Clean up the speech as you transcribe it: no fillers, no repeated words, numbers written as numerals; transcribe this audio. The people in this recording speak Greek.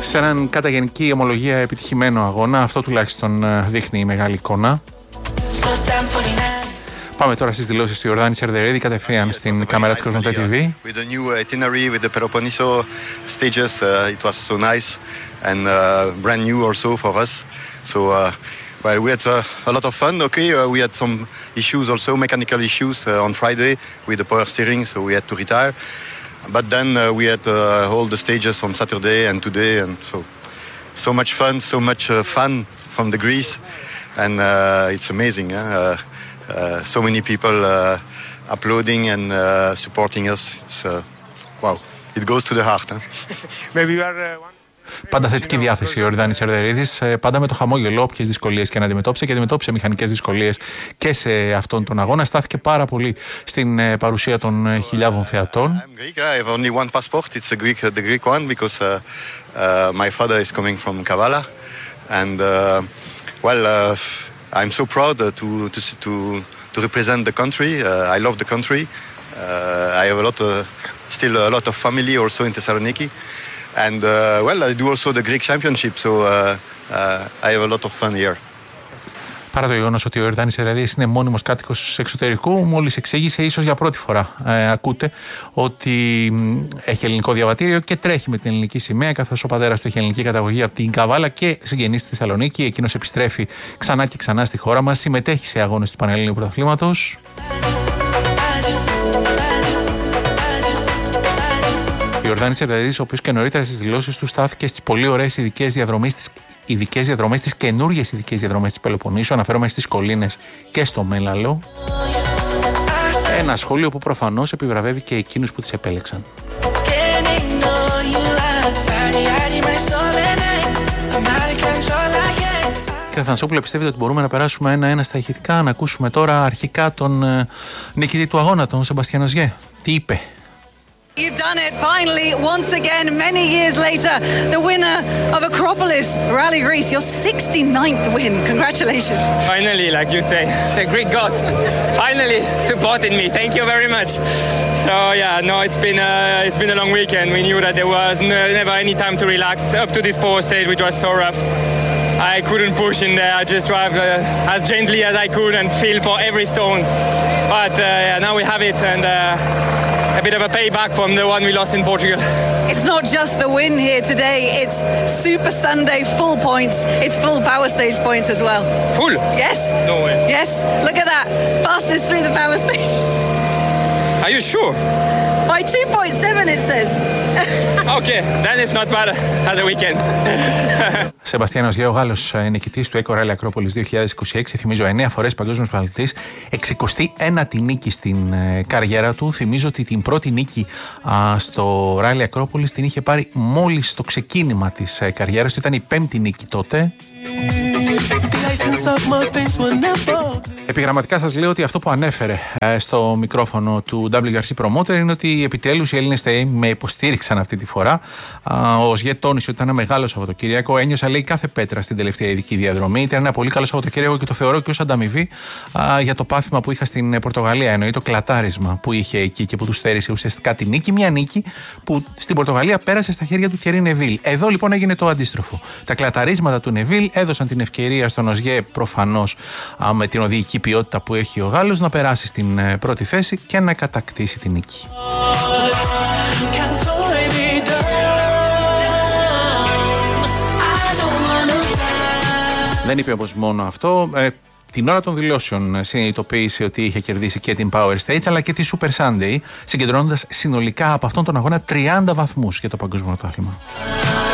Σε έναν κατά γενική ομολογία επιτυχημένο αγώνα, αυτό τουλάχιστον δείχνει η μεγάλη εικόνα. Πάμε τώρα στις δηλώσεις του Ιορδάνη Σερδερίδη κατευθείαν στην κάμερα της Cosmote TV. With the new itinerary, with the Peloponneso stages, it was so nice and brand new also for us. So, well, we had a lot of fun. Okay, we had some issues also, mechanical issues on Friday with the power steering, so we had to retire. But then we had all the stages on Saturday and today, and so much fun, so much fun from the Greece, and it's amazing. So many people uploading and supporting us. It's wow, it goes to the heart. Maybe you are Πάντα θετική διάθεση ο Ιορδάνης Σερδερίδης, πάντα με το χαμόγελο, όποιες δυσκολίες και να αντιμετώπισε, και αντιμετώπισε μηχανικές δυσκολίες και σε αυτόν τον αγώνα. Στάθηκε πάρα πολύ στην παρουσία των χιλιάδων θεατών. I have only one passport. It's the Greek one because my father is coming from Kavala, and I'm so proud to represent the country. I love the country. I have still a lot of family also in Thessaloniki. And I do also the Greek championship, so I have a lot of fun here. Παρά το γεγονός ότι ο Ιορδάνης Σερδερίδης είναι μόνιμος κάτοικος εξωτερικού, μόλις εξήγησε, ίσως για πρώτη φορά ακούτε, ότι έχει ελληνικό διαβατήριο και τρέχει με την ελληνική σημαία, καθώς ο πατέρας του έχει ελληνική καταγωγή από την Καβάλα και συγγενής στη Θεσσαλονίκη. Εκείνος επιστρέφει ξανά και ξανά στη χώρα μας, συμμετέχει σε αγώνες του Πανελλήνιου Πρωταθλήματος. Ο Ιορδάνης Σερδερίδης, ο οποίος και νωρίτερα στις δηλώσεις του στάθηκε στις πολύ ωραίες ειδικές διαδρομές, τις καινούργιες ειδικές διαδρομές της Πελοποννήσου, αναφέρομαι στις Κολίνες και στο Μέλαλο. Ένα σχόλιο που προφανώς επιβραβεύει και εκείνους που τις επέλεξαν. Κύριε Θανασόπουλε, πιστεύετε ότι μπορούμε να περάσουμε ένα-ένα στα ηχητικά, να ακούσουμε τώρα αρχικά τον νικητή του αγώνα, τον Σεμπαστιάν Οζιέ? Τι είπε? You've done it finally, once again, many years later, the winner of Acropolis Rally Greece, your 69th win. Congratulations. Finally, like you say, the Greek god finally supported me. Thank you very much. So yeah, no, it's been a long weekend. We knew that there was never any time to relax up to this power stage, which was so rough. I couldn't push in there. I just drive as gently as I could and feel for every stone. But now we have it, and a bit of a payback from the one we lost in Portugal. It's not just the win here today, it's Super Sunday full points, it's full power stage points as well. Full? Yes. No way. Yes, look at that, fastest through the power stage. Are you sure? By 2.7 it says. Okay, then it's not bad as a weekend. Σεμπαστιάν Οζιέ, ο Γάλλος νικητής του Eco Rally Acropolis 2026. Θυμίζω 9 φορές παγκόσμιος πρωταθλητής, 61η νίκη στην καριέρα του. Θυμίζω ότι την πρώτη νίκη στο Rally Acropolis την είχε πάρει μόλις στο ξεκίνημα της καριέρας του. Ήταν η 5η νίκη τότε. Επιγραμματικά σας λέω ότι αυτό που ανέφερε στο μικρόφωνο του WRC Promoter είναι ότι επιτέλους οι Έλληνες θεοί με υποστήριξαν αυτή τη φορά. Ο Οζιέ τόνισε ότι ήταν ένα μεγάλο Σαββατοκύριακο. Ένιωσα, λέει, κάθε πέτρα στην τελευταία ειδική διαδρομή. Ήταν ένα πολύ καλό Σαββατοκύριακο και το θεωρώ και ως ανταμοιβή για το πάθημα που είχα στην Πορτογαλία. Εννοεί το κλατάρισμα που είχε εκεί και που του στέρισε ουσιαστικά τη νίκη. Μια νίκη που στην Πορτογαλία πέρασε στα χέρια του Thierry Neuville. Εδώ λοιπόν έγινε το αντίστροφο. Τα κλαταρίσματα του Neuville έδωσαν την ευκαιρία στον Οζιέ, προφανώς με την οδηγική ποιότητα που έχει ο Γάλλος, να περάσει στην πρώτη θέση και να κατακτήσει την νίκη. Δεν είπε όμως μόνο αυτό. Την ώρα των δηλώσεων συνειδητοποίησε ότι είχε κερδίσει και την Power Stage αλλά και τη Super Sunday, συγκεντρώνοντας συνολικά από αυτόν τον αγώνα 30 βαθμούς για το παγκόσμιο πρωτάθλημα.